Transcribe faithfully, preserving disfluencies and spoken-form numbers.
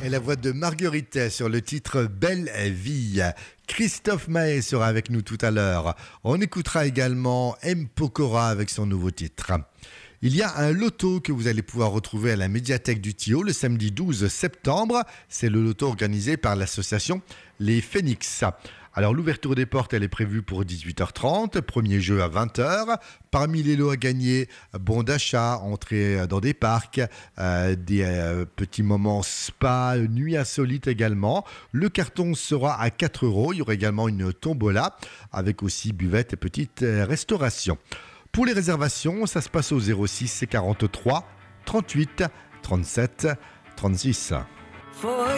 Et la voix de Marguerite sur le titre Belle Vie. Christophe Maé sera avec nous tout à l'heure. On écoutera également M. Pokora avec son nouveau titre. Il y a un loto que vous allez pouvoir retrouver à la médiathèque du Thillot le samedi douze septembre. C'est le loto organisé par l'association Les Phénix. Alors l'ouverture des portes, elle est prévue pour dix-huit heures trente, premier jeu à vingt heures. Parmi les lots à gagner, bons d'achat, entrée dans des parcs, euh, des euh, petits moments spa, nuit insolite également. Le carton sera à quatre euros. Il y aura également une tombola avec aussi buvette et petite euh, restauration. Pour les réservations, ça se passe au zéro six quarante-trois trente-huit trente-sept trente-six.